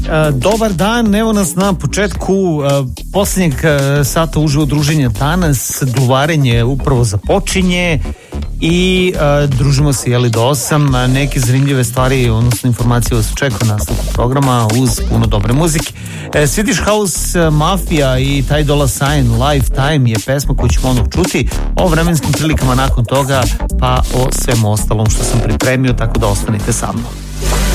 Dobar dan, evo nas na početku posljednjeg sata uživo druženja danas. Duvarenje upravo započinje i družimo se do 8. Neke zanimljive stvari, odnosno informacije vas očekuje nastavku programa uz puno dobre muzike. Swedish House Mafia i Ty Dolla Sign Lifetime je pesma koju ćemo onog čuti, o vremenskim prilikama nakon toga, pa o svemu ostalom što sam pripremio, tako da ostanite sa mnom.